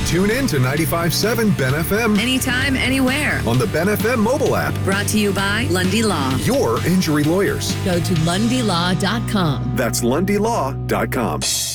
Tune in to 95.7 Ben FM Anytime, anywhere. on the Ben FM mobile app. Brought to you by Lundy Law. Your injury lawyers. Go to LundyLaw.com. That's LundyLaw.com.